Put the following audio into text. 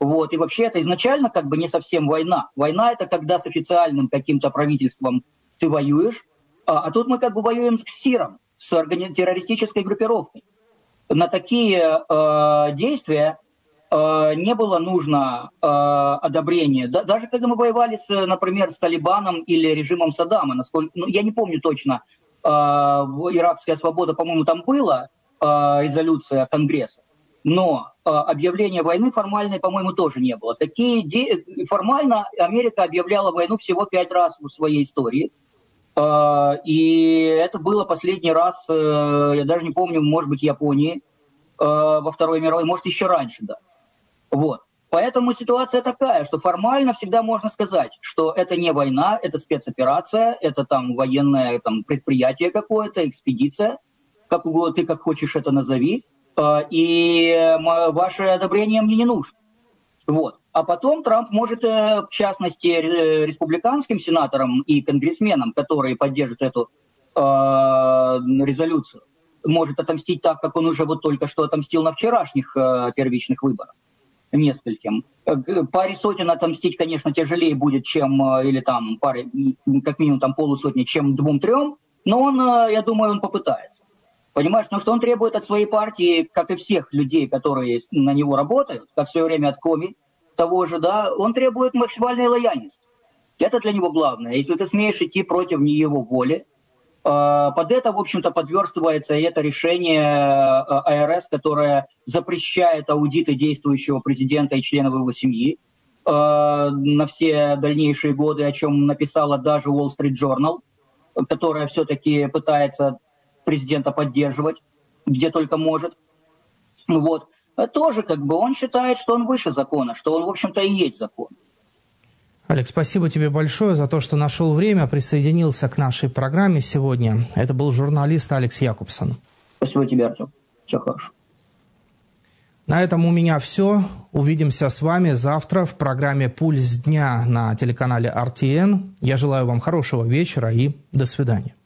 Вот. И вообще это изначально как бы не совсем война. Война — это когда с официальным каким-то правительством ты воюешь, а тут мы как бы воюем с КСИРом, с террористической группировкой. На такие действия не было нужно одобрения. Даже когда мы воевали, например, с Талибаном или режимом Саддама, я не помню точно, «Иракская свобода», по-моему, там была резолюция Конгресса, но объявления войны формальной, по-моему, тоже не было. Формально Америка объявляла войну всего 5 раз в своей истории. И это было последний раз, я даже не помню, может быть, Японии во Второй мировой, может, еще раньше, да. Вот. Поэтому ситуация такая, что формально всегда можно сказать, что это не война, это спецоперация, это там военное предприятие какое-то, экспедиция, ты как хочешь это назови, и ваше одобрение мне не нужно. Вот. А потом Трамп может, в частности, республиканским сенаторам и конгрессменам, которые поддержат эту резолюцию, может отомстить так, как он уже вот только что отомстил на вчерашних первичных выборах. Нескольким. Паре сотен отомстить, конечно, тяжелее будет, чем, или там паре, как минимум там полусотни, чем 2-3, но он, я думаю, он попытается. Понимаешь, потому что он требует от своей партии, как и всех людей, которые на него работают, как в свое время от Коми, того же, да, он требует максимальной лояльности. Это для него главное. Если ты смеешь идти против его воли, под это, в общем-то, подверстывается и это решение АРС, которое запрещает аудиты действующего президента и членов его семьи на все дальнейшие годы, о чем написала даже Wall Street Journal, которая все-таки пытается президента поддерживать, где только может. Вот. Тоже как бы он считает, что он выше закона, что он, в общем-то, и есть закон. Алекс, спасибо тебе большое за то, что нашел время, присоединился к нашей программе сегодня. Это был журналист Алекс Якубсон. Спасибо тебе, Артем. Все хорошо. На этом у меня все. Увидимся с вами завтра в программе «Пульс дня» на телеканале RTN. Я желаю вам хорошего вечера и до свидания.